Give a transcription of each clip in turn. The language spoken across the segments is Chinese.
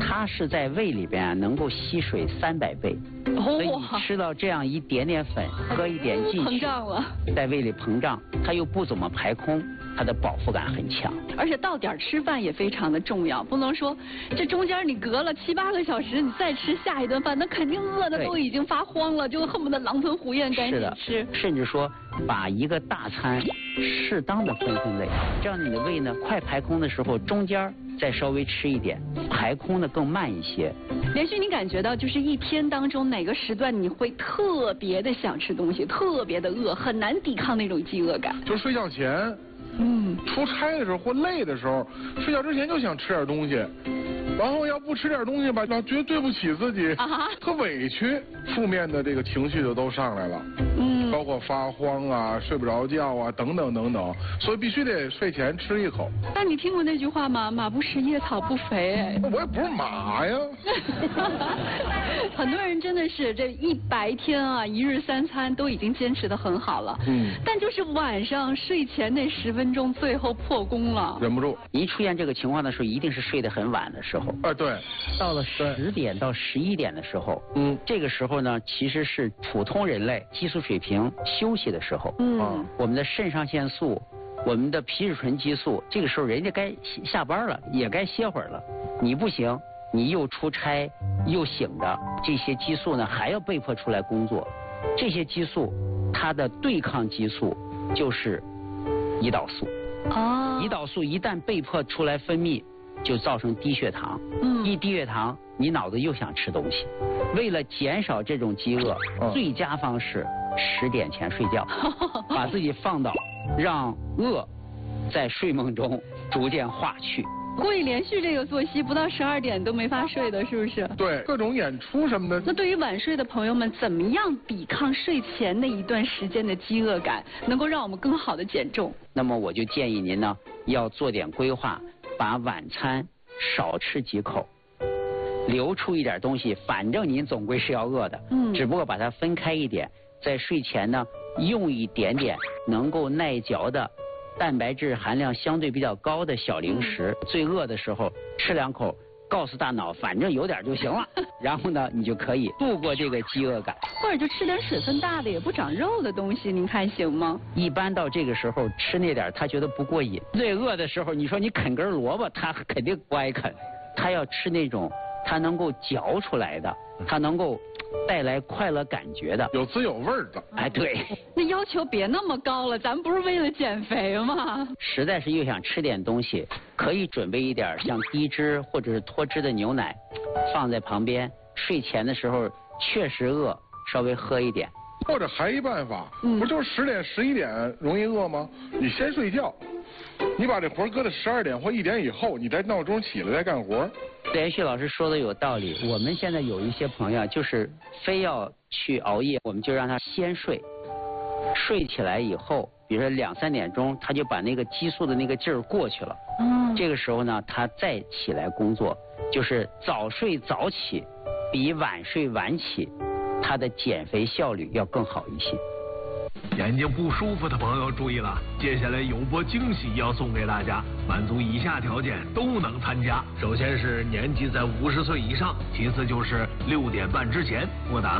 它是在胃里边啊能够吸水300倍，所以你吃到这样一点点粉，喝一点进去， 膨胀了， 在胃里膨胀，它又不怎么排空，它的饱腹感很强。 而且到点吃饭也非常的重要，不能说这中间你隔了7、8个小时，你再吃下一顿饭，那肯定饿的都已经发慌了，就恨不得狼吞虎咽赶紧吃。 甚至说把一个大餐适当的分类，这样你的胃呢快排空的时候，中间再稍微吃一点，排空的更慢一些。 连续你感觉到就是一天当中哪个时段你会特别的想吃东西，特别的饿，很难抵抗那种饥饿感？ 就睡觉前，出差的时候或累的时候，睡觉之前就想吃点东西，然后要不吃点东西吧，老觉得对不起自己，特委屈，负面的这个情绪就都上来了。包括发慌啊、睡不着觉啊等等等等，所以必须得睡前吃一口。 但你听过那句话吗？马不食夜草不肥。 我也不是马呀。 很多人真的是这一白天啊，1日3餐都已经坚持得很好了。但就是晚上睡前那10分钟，最后破功了。 忍不住。 一出现这个情况的时候，一定是睡得很晚的时候。 对。 到了10点到11点的时候，这个时候呢，其实是普通人类激素水平休息的时候。我们的肾上腺素，我们的皮质醇激素，这个时候人家该下班了，也该歇会儿了。你不行，你又出差又醒着，这些激素呢还要被迫出来工作。这些激素，它的对抗激素就是胰岛素。胰岛素一旦被迫出来分泌，就造成低血糖。一低血糖，你脑子又想吃东西。为了减少这种饥饿，最佳方式10点前睡觉，把自己放倒，让饿在睡梦中逐渐化去。 会连续这个作息，不到12点都没法睡的，是不是？ 对，各种演出什么的。 那对于晚睡的朋友们，怎么样抵抗睡前那一段时间的饥饿感，能够让我们更好的减重？ 那么我就建议您呢，要做点规划，把晚餐少吃几口，留出一点东西，反正您总归是要饿的。只不过把它分开一点，在睡前呢，用一点点能够耐嚼的蛋白质含量相对比较高的小零食，最饿的时候吃2口，告诉大脑反正有点就行了，然后呢你就可以度过这个饥饿感。 或者就吃点水分大的也不长肉的东西，您看行吗？ 一般到这个时候吃那点他觉得不过瘾。最饿的时候你说你啃根萝卜，他肯定不爱啃，他要吃那种他能够嚼出来的，他能够带来快乐感觉的， 有滋有味的。 哎，对。 那要求别那么高了，咱不是为了减肥吗？ 实在是又想吃点东西，可以准备一点像低脂或者是脱脂的牛奶，放在旁边。睡前的时候确实饿，稍微喝一点。 或者还一办法，不就是10点11点容易饿吗？你先睡觉，你把这活搁到12点或1点以后，你再闹钟起来再干活。 连续老师说的有道理，我们现在有一些朋友就是非要去熬夜，我们就让他先睡，睡起来以后，比如说2、3点钟，他就把那个激素的那个劲儿过去了。这个时候呢，他再起来工作，就是早睡早起，比晚睡晚起，他的减肥效率要更好一些。 眼睛不舒服的朋友注意了，接下来有波惊喜要送给大家，满足以下条件都能参加。首先是年纪在50岁以上，其次就是6点半之前拨打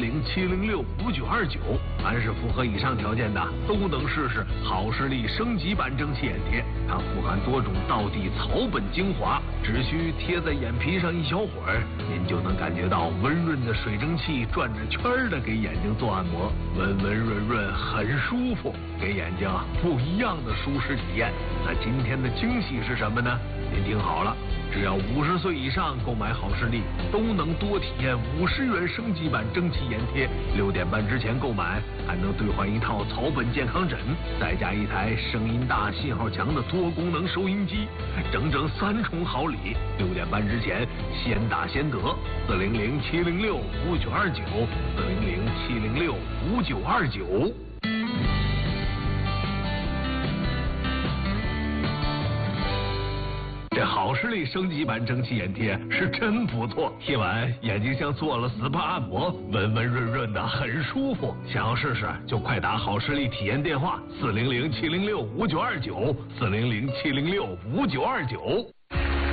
400-706-5929。凡是符合以上条件的，都能试试好视力升级版蒸汽眼贴。它富含多种道地草本精华，只需贴在眼皮上一小会儿，您就能感觉到温润的水蒸气转着圈的给眼睛做按摩，温温润润，很舒服，给眼睛不一样的舒适体验。那今天的惊喜是什么呢？您听好了，只要50岁以上购买好视力，都能多体验50元升级版蒸汽眼贴。6点半之前购买，还能兑换一套草本健康枕，再加一台声音大、信号强的多功能收音机，整整3重好礼。6点半之前先打先得，400-706-5929，400-706-5929。这好视力升级版蒸汽眼贴是真不错，贴完眼睛像做了 SPA 按摩，温温润润的，很舒服。想要试试就快打好视力体验电话400-706-5929，400-706-5929。